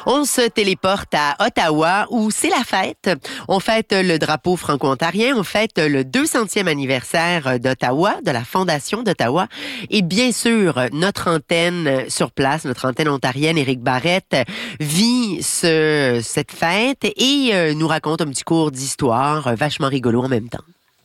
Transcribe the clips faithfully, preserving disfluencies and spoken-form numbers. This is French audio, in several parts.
On se téléporte à Ottawa où c'est la fête. On fête le drapeau franco-ontarien, on fête le deux centième anniversaire d'Ottawa, de la Fondation d'Ottawa. Et bien sûr, notre antenne sur place, notre antenne ontarienne, Éric Barrette, vit ce, cette fête et nous raconte un petit cours d'histoire vachement rigolo en même temps.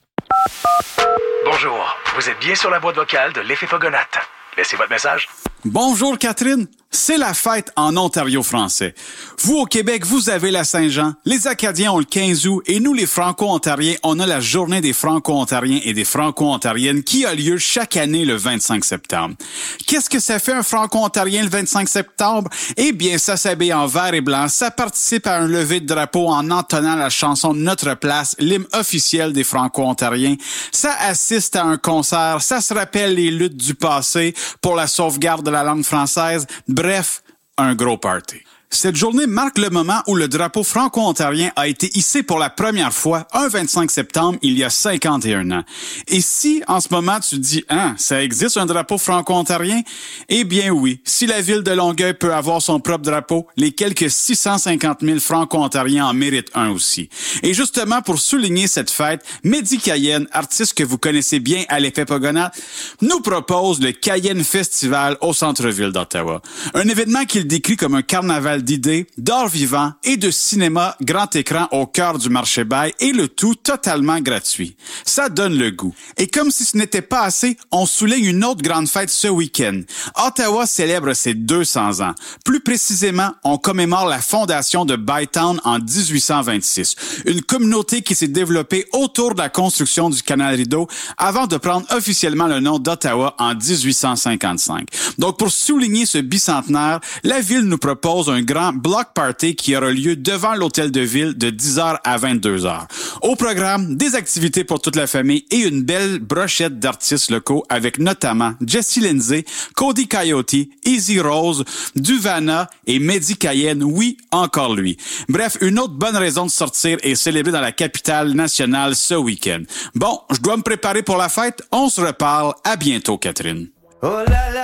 Bonjour, vous êtes bien sur la boîte vocale de l'effet Fogonate. Laissez votre message. Bonjour Catherine, c'est la fête en Ontario français. Vous au Québec, vous avez la Saint-Jean, les Acadiens ont le quinze août et nous les Franco-Ontariens, on a la journée des Franco-Ontariens et des Franco-Ontariennes qui a lieu chaque année le vingt-cinq septembre. Qu'est-ce que ça fait un Franco-Ontarien le vingt-cinq septembre? Eh bien, ça s'habille en vert et blanc, ça participe à un lever de drapeau en entonnant la chanson Notre place, l'hymne officiel des Franco-Ontariens. Ça assiste à un concert, ça se rappelle les luttes du passé pour la sauvegarde de la langue française. Bref, un gros party. Cette journée marque le moment où le drapeau franco-ontarien a été hissé pour la première fois un vingt-cinq septembre il y a cinquante et un ans. Et si, en ce moment, tu te dis « Hein, ça existe un drapeau franco-ontarien? » Eh bien oui, si la ville de Longueuil peut avoir son propre drapeau, les quelques six cent cinquante mille franco-ontariens en méritent un aussi. Et justement, pour souligner cette fête, Mehdi Cayenne, artiste que vous connaissez bien à l'effet Fogonate, nous propose le Cayenne Festival au centre-ville d'Ottawa. Un événement qu'il décrit comme un carnaval d'idées, d'art vivant et de cinéma grand écran au cœur du marché Bail et le tout totalement gratuit. Ça donne le goût. Et comme si ce n'était pas assez, on souligne une autre grande fête ce week-end. Ottawa célèbre ses deux cents ans. Plus précisément, on commémore la fondation de Bytown en dix-huit cent vingt-six. Une communauté qui s'est développée autour de la construction du canal Rideau avant de prendre officiellement le nom d'Ottawa en dix-huit cent cinquante-cinq. Donc pour souligner ce bicentenaire, la ville nous propose un grand block party qui aura lieu devant l'hôtel de ville de dix heures à vingt-deux heures. Au programme, des activités pour toute la famille et une belle brochette d'artistes locaux avec notamment Jessie Lindsay, Cody Coyote, Easy Rose, Duvana et Mehdi Cayenne, oui, encore lui. Bref, une autre bonne raison de sortir et célébrer dans la capitale nationale ce week-end. Bon, je dois me préparer pour la fête. On se reparle. À bientôt, Catherine. Oh là là.